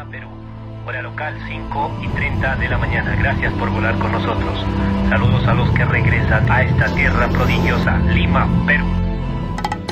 Lima, Perú. Hora local 5:30 de la mañana. Gracias por volar con nosotros. Saludos a los que regresan a esta tierra prodigiosa, Lima, Perú.